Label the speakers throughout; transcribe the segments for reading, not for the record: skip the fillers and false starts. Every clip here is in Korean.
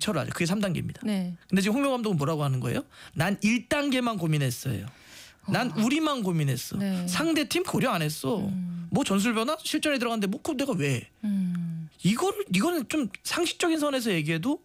Speaker 1: 대처를 하죠. 그게 3단계입니다.
Speaker 2: 네.
Speaker 1: 근데 지금 홍명 감독은 뭐라고 하는 거예요? 난 1단계만 고민했어요. 난 우리만 고민했어.
Speaker 2: 네.
Speaker 1: 상대팀 고려 안 했어. 뭐 전술 변화 실전에 들어갔는데 뭐 그럼 내가 왜? 이거는 좀 상식적인 선에서 얘기해도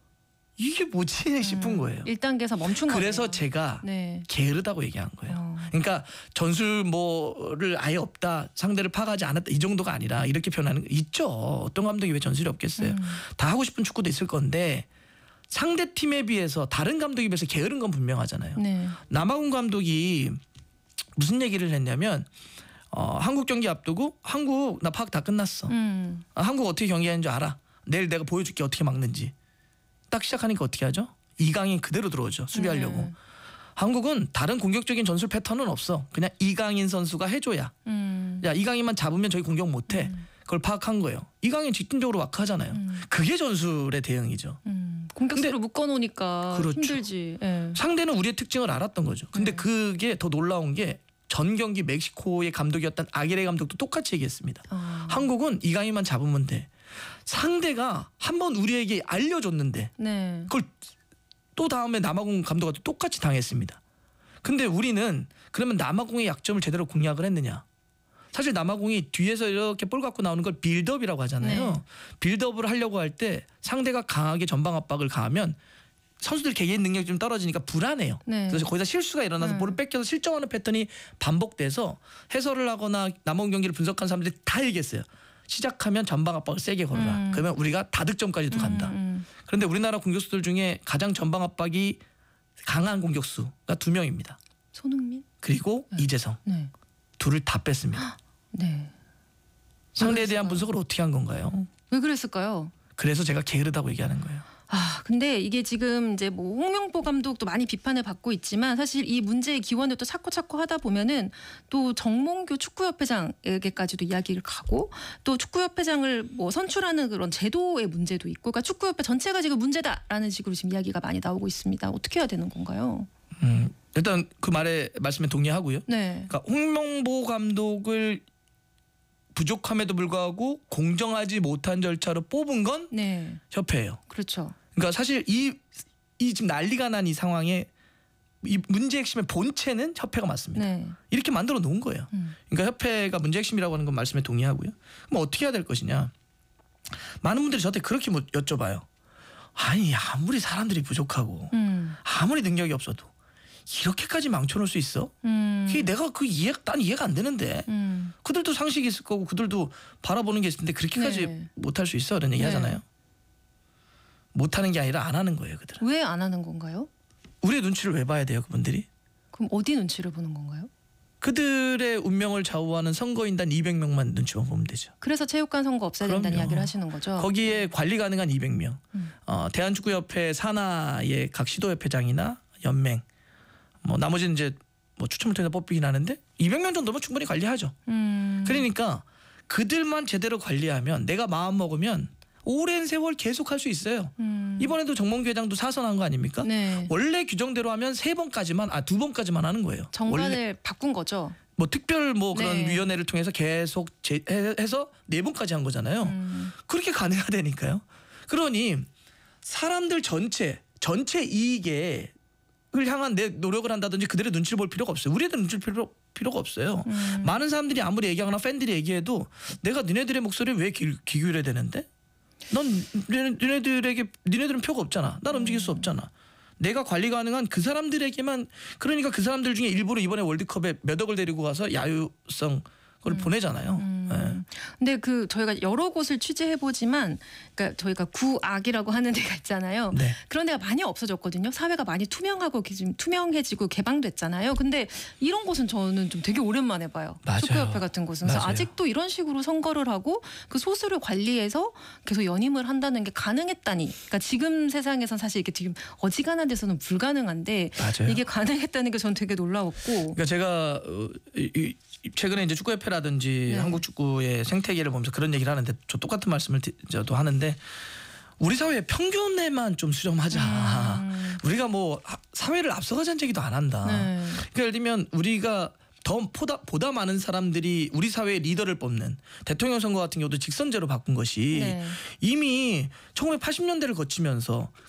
Speaker 1: 이게 뭐지 싶은 거예요.
Speaker 2: 1단계에서 멈춘 거예요.
Speaker 1: 그래서 제가
Speaker 2: 네.
Speaker 1: 게으르다고 얘기한 거예요. 그러니까 전술 뭐를 아예 없다, 상대를 파악하지 않았다 이 정도가 아니라 이렇게 표현하는 거 있죠. 어떤 감독이 왜 전술이 없겠어요. 다 하고 싶은 축구도 있을 건데 상대 팀에 비해서 다른 감독에 비해서 게으른 건 분명하잖아요.
Speaker 2: 네.
Speaker 1: 남아공 감독이 무슨 얘기를 했냐면 한국 경기 앞두고 한국 나 파악 다 끝났어. 한국 어떻게 경기하는 줄 알아. 내일 내가 보여줄게 어떻게 막는지. 딱 시작하니까 어떻게 하죠? 이강인 그대로 들어오죠. 수비하려고.
Speaker 2: 네.
Speaker 1: 한국은 다른 공격적인 전술 패턴은 없어. 그냥 이강인 선수가 해줘야. 야 이강인만 잡으면 저희 공격 못해. 그걸 파악한 거예요. 이강인 직진적으로 마크하잖아요. 그게 전술의 대응이죠.
Speaker 2: 공격수로 묶어놓으니까
Speaker 1: 그렇죠.
Speaker 2: 힘들지. 예.
Speaker 1: 상대는 우리의 특징을 알았던 거죠. 근데 그게 더 놀라운 게 전 경기 멕시코의 감독이었던 아기레 감독도 똑같이 얘기했습니다. 한국은 이강인만 잡으면 돼. 상대가 한번 우리에게 알려줬는데
Speaker 2: 네.
Speaker 1: 그걸 또 다음에 남아공 감독과 똑같이 당했습니다. 근데 우리는 그러면 남아공의 약점을 제대로 공략을 했느냐. 사실 남아공이 뒤에서 이렇게 볼 갖고 나오는 걸 빌드업이라고 하잖아요.
Speaker 2: 네.
Speaker 1: 빌드업을 하려고 할 때 상대가 강하게 전방 압박을 가하면 선수들 개개인 능력이 좀 떨어지니까 불안해요.
Speaker 2: 네.
Speaker 1: 그래서 거기다 실수가 일어나서 볼을 뺏겨서 실점하는 패턴이 반복돼서 해설을 하거나 남아공 경기를 분석한 사람들이 다 얘기했어요. 시작하면 전방 압박을 세게 걸어라. 그러면 우리가 다득점까지도 간다. 그런데 우리나라 공격수들 중에 가장 전방 압박이 강한 공격수가 2명입니다.
Speaker 2: 손흥민?
Speaker 1: 그리고 이재성.
Speaker 2: 네.
Speaker 1: 둘을 다 뺐습니다.
Speaker 2: 네.
Speaker 1: 상대에 대한 분석을 어떻게 한 건가요?
Speaker 2: 왜 그랬을까요?
Speaker 1: 그래서 제가 게으르다고 얘기하는 거예요.
Speaker 2: 근데 이게 지금 이제 뭐 홍명보 감독도 많이 비판을 받고 있지만 사실 이 문제의 기원을 또 찾고 하다 보면은 또 정몽규 축구협회장에게까지도 이야기를 가고 또 축구협회장을 뭐 선출하는 그런 제도의 문제도 있고 그러니까 축구협회 전체가 지금 문제다라는 식으로 지금 이야기가 많이 나오고 있습니다. 어떻게 해야 되는 건가요?
Speaker 1: 일단 그 말씀에 동의하고요.
Speaker 2: 네.
Speaker 1: 그러니까 홍명보 감독을 부족함에도 불구하고 공정하지 못한 절차로 뽑은 건
Speaker 2: 네.
Speaker 1: 협회예요.
Speaker 2: 그렇죠.
Speaker 1: 그러니까 사실 이 지금 난리가 난 이 상황에 이 문제 핵심의 본체는 협회가 맞습니다.
Speaker 2: 네.
Speaker 1: 이렇게 만들어 놓은 거예요. 그러니까 협회가 문제 핵심이라고 하는 건 말씀에 동의하고요. 그럼 어떻게 해야 될 것이냐. 많은 분들이 저한테 그렇게 여쭤봐요. 아니 아무리 사람들이 부족하고 아무리 능력이 없어도 이렇게까지 망쳐놓을 수 있어? 그게 내가 난 이해가 안 되는데 그들도 상식이 있을 거고 그들도 바라보는 게 있을 텐데 그렇게까지
Speaker 2: 네.
Speaker 1: 못할 수 있어? 이런 얘기 하잖아요. 못하는 게 아니라 안 하는 거예요. 그들은.
Speaker 2: 왜 안 하는 건가요?
Speaker 1: 우리의 눈치를 왜 봐야 돼요? 그분들이?
Speaker 2: 그럼 어디 눈치를 보는 건가요?
Speaker 1: 그들의 운명을 좌우하는 선거인단 200명만 눈치만 보면 되죠.
Speaker 2: 그래서 체육관 선거 없애야 된다는
Speaker 1: 그럼요.
Speaker 2: 이야기를 하시는 거죠?
Speaker 1: 거기에 관리 가능한 200명. 대한축구협회 산하의 각 시도협회장이나 연맹 뭐 나머지는 이제 뭐 추첨을 통해서 뽑히긴 하는데 200명 정도면 충분히 관리하죠. 그러니까 그들만 제대로 관리하면 내가 마음 먹으면 오랜 세월 계속 할 수 있어요. 이번에도 정몽규 회장도 사선한 거 아닙니까?
Speaker 2: 네.
Speaker 1: 원래 규정대로 하면 2번까지만 하는 거예요.
Speaker 2: 정관을
Speaker 1: 원래
Speaker 2: 바꾼 거죠.
Speaker 1: 뭐 특별 뭐 그런
Speaker 2: 네.
Speaker 1: 위원회를 통해서 계속 해서 4번까지 한 거잖아요. 그렇게 가능하다니까요. 그러니 사람들 전체 이익에 을 향한 내 노력을 한다든지 그들의 눈치를 볼 필요가 없어요. 우리들 눈치를 필요가 없어요. 많은 사람들이 아무리 얘기하거나 팬들이 얘기해도 내가 니네들의 목소리에 왜 귀 기울여야 되는데? 넌 니네들은 표가 없잖아. 난 움직일 수 없잖아. 내가 관리 가능한 그 사람들에게만 그러니까 그 사람들 중에 일부러 이번에 월드컵에 몇 억을 데리고 가서 야유성 그걸 보내잖아요. 네.
Speaker 2: 근데 저희가 여러 곳을 취재해 보지만, 그러니까 저희가 구악이라고 하는 데가 있잖아요.
Speaker 1: 네.
Speaker 2: 그런 데가 많이 없어졌거든요. 사회가 많이 투명하고 지금 투명해지고 개방됐잖아요. 근데 이런 곳은 저는 좀 되게 오랜만에 봐요.
Speaker 1: 맞아요.
Speaker 2: 축구협회 같은 곳은. 그래서
Speaker 1: 맞아요.
Speaker 2: 아직도 이런 식으로 선거를 하고 그 소수를 관리해서 계속 연임을 한다는 게 가능했다니. 그러니까 지금 세상에선 사실 이게 지금 어지간한 데서는 불가능한데
Speaker 1: 맞아요.
Speaker 2: 이게 가능했다는 게 전 되게 놀라웠고.
Speaker 1: 그러니까 제가 최근에 이제 축구협회라든지
Speaker 2: 네.
Speaker 1: 한국 축구의 생태계를 보면서 그런 얘기를 하는데 저 똑같은 말씀을 저도 하는데 우리 사회의 평균에만 좀 수렴하자. 우리가 뭐 사회를 앞서가자는 얘기도 안 한다.
Speaker 2: 네.
Speaker 1: 그러니까 예를 들면 우리가 더 보다 많은 사람들이 우리 사회의 리더를 뽑는 대통령 선거 같은 경우도 직선제로 바꾼 것이
Speaker 2: 네.
Speaker 1: 이미 1980년대를 거치면서